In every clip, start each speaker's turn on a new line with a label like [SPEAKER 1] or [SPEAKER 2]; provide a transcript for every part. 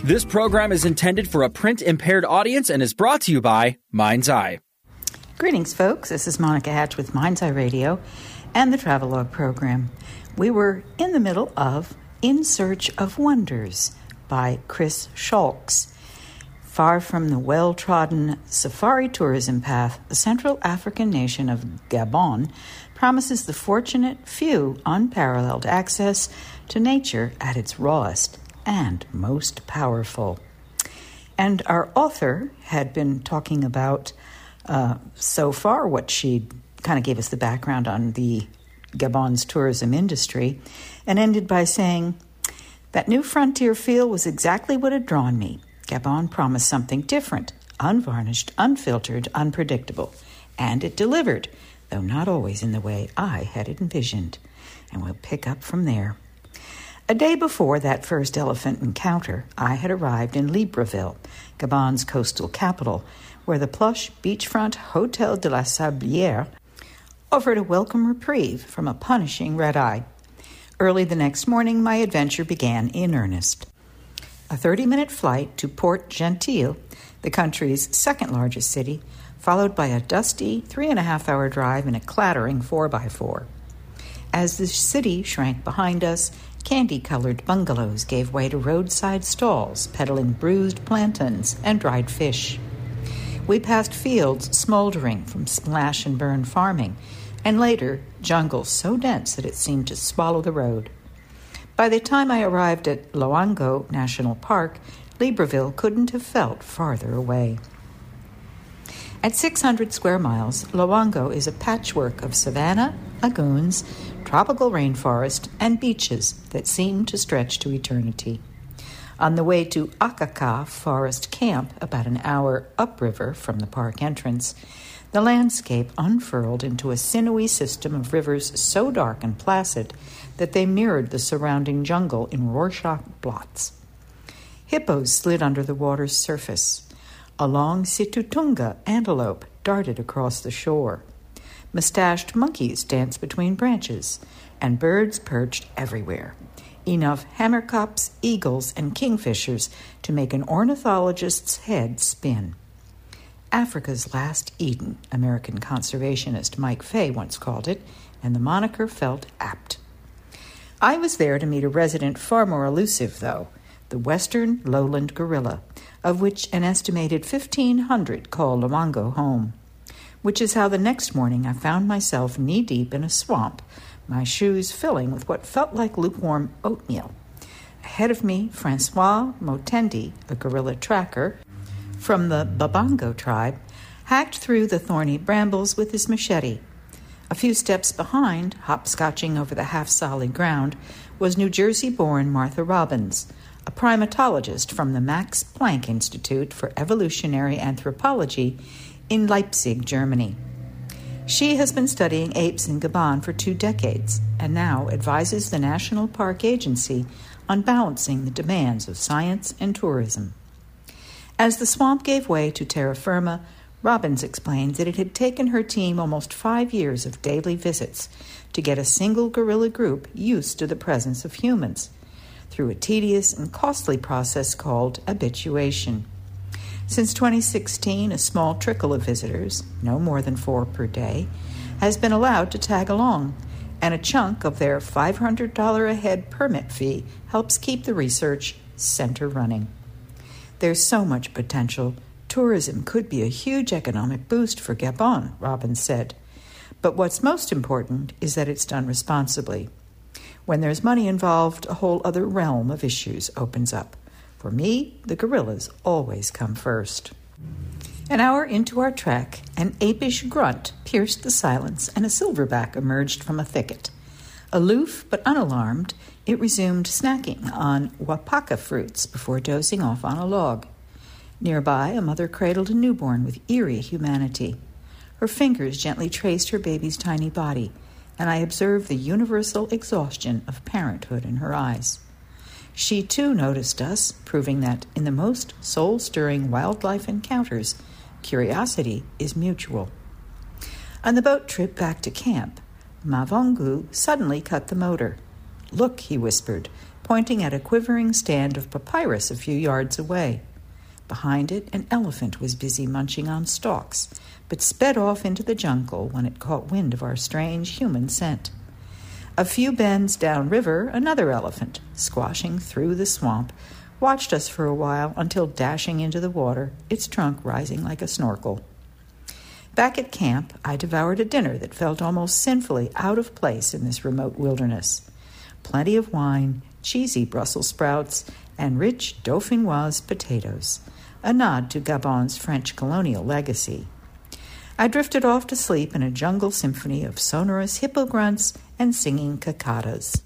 [SPEAKER 1] This program is intended for a print-impaired audience and is brought to you by Mind's Eye.
[SPEAKER 2] Greetings, folks. This is Monica Hatch with Mind's Eye Radio and the Travelogue program. We were in the middle of In Search of Wonders by Chris Schalks. Far from the well-trodden safari tourism path, the Central African nation of Gabon promises the fortunate few unparalleled access to nature at its rawest and most powerful. And our author had been talking about so far what she kind of gave us the background on the Gabon's tourism industry and ended by saying, "That new frontier feel was exactly what had drawn me. Gabon promised something different, unvarnished, unfiltered, unpredictable. And it delivered, though not always in the way I had envisioned." And we'll pick up from there. A day before that first elephant encounter, I had arrived in Libreville, Gabon's coastal capital, where the plush beachfront Hotel de la Sablière offered a welcome reprieve from a punishing red-eye. Early the next morning, my adventure began in earnest. A 30-minute flight to Port Gentil, the country's second-largest city, followed by a dusty 3.5-hour drive in a clattering 4x4. As the city shrank behind us, candy-colored bungalows gave way to roadside stalls peddling bruised plantains and dried fish. We passed fields smoldering from slash-and-burn farming, and later, jungles so dense that it seemed to swallow the road. By the time I arrived at Loango National Park, Libreville couldn't have felt farther away. At 600 square miles, Loango is a patchwork of savanna, lagoons, tropical rainforest, and beaches that seem to stretch to eternity. On the way to Akaka Forest Camp, about an hour upriver from the park entrance, the landscape unfurled into a sinewy system of rivers so dark and placid that they mirrored the surrounding jungle in Rorschach blots. Hippos slid under the water's surface. A long Situtunga antelope darted across the shore. Mustached monkeys danced between branches, and birds perched everywhere. Enough hammerkops, eagles, and kingfishers to make an ornithologist's head spin. Africa's last Eden, American conservationist Mike Fay once called it, and the moniker felt apt. I was there to meet a resident far more elusive, though, the western lowland gorilla, of which an estimated 1,500 call Loango home, which is how the next morning I found myself knee-deep in a swamp, my shoes filling with what felt like lukewarm oatmeal. Ahead of me, Francois Motendi, a gorilla tracker from the Babango tribe, hacked through the thorny brambles with his machete. A few steps behind, hopscotching over the half-solid ground, was New Jersey-born Martha Robbins, a primatologist from the Max Planck Institute for Evolutionary Anthropology in Leipzig, Germany. She has been studying apes in Gabon for 2 decades and now advises the National Park Agency on balancing the demands of science and tourism. As the swamp gave way to terra firma, Robbins explained that it had taken her team almost 5 years of daily visits to get a single gorilla group used to the presence of humans, through a tedious and costly process called habituation. Since 2016, a small trickle of visitors, no more than 4 per day, has been allowed to tag along, and a chunk of their $500 a head permit fee helps keep the research center running. There's so much potential. Tourism could be a huge economic boost for Gabon, Robbins said. But what's most important is that it's done responsibly. When there's money involved, a whole other realm of issues opens up. For me, the gorillas always come first. An hour into our trek, an apish grunt pierced the silence and a silverback emerged from a thicket. Aloof but unalarmed, it resumed snacking on wapaka fruits before dozing off on a log. Nearby, a mother cradled a newborn with eerie humanity. Her fingers gently traced her baby's tiny body, and I observed the universal exhaustion of parenthood in her eyes. She, too, noticed us, proving that in the most soul-stirring wildlife encounters, curiosity is mutual. On the boat trip back to camp, Mavongu suddenly cut the motor. "Look," he whispered, pointing at a quivering stand of papyrus a few yards away. Behind it, an elephant was busy munching on stalks, but sped off into the jungle when it caught wind of our strange human scent. A few bends downriver, another elephant, squashing through the swamp, watched us for a while until dashing into the water, its trunk rising like a snorkel. Back at camp, I devoured a dinner that felt almost sinfully out of place in this remote wilderness. Plenty of wine, cheesy Brussels sprouts, and rich dauphinoise potatoes, a nod to Gabon's French colonial legacy. I drifted off to sleep in a jungle symphony of sonorous hippo grunts and singing cicadas.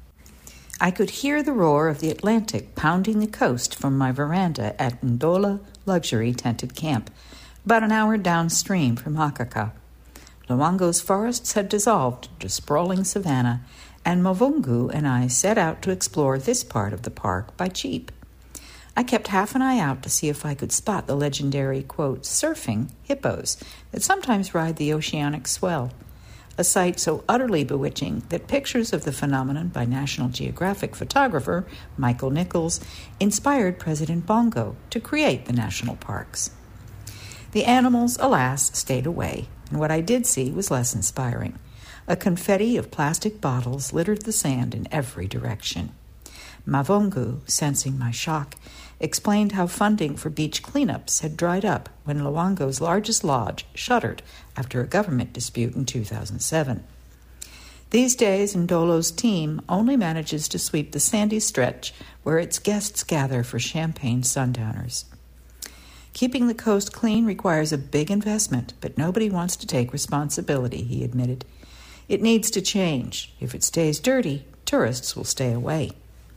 [SPEAKER 2] I could hear the roar of the Atlantic pounding the coast from my veranda at Ndola Luxury Tented Camp, about an hour downstream from Hakaka. Luango's forests had dissolved into sprawling savanna, and Mavungu and I set out to explore this part of the park by jeep. I kept half an eye out to see if I could spot the legendary, quote, surfing hippos that sometimes ride the oceanic swell, a sight so utterly bewitching that pictures of the phenomenon by National Geographic photographer Michael Nichols inspired President Bongo to create the national parks. The animals, alas, stayed away, and what I did see was less inspiring. A confetti of plastic bottles littered the sand in every direction. Mavungu, sensing my shock, explained how funding for beach cleanups had dried up when Luango's largest lodge shuttered after a government dispute in 2007. These days, Ndolo's team only manages to sweep the sandy stretch where its guests gather for champagne sundowners. Keeping the coast clean requires a big investment, but nobody wants to take responsibility, he admitted. It needs to change. If it stays dirty, tourists will stay away.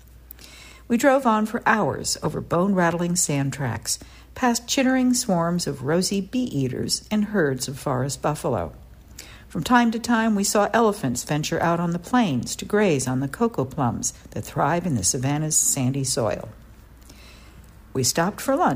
[SPEAKER 2] We drove on for hours over bone-rattling sand tracks, past chittering swarms of rosy bee-eaters and herds of forest buffalo. From time to time, we saw elephants venture out on the plains to graze on the cocoa plums that thrive in the savanna's sandy soil. We stopped for lunch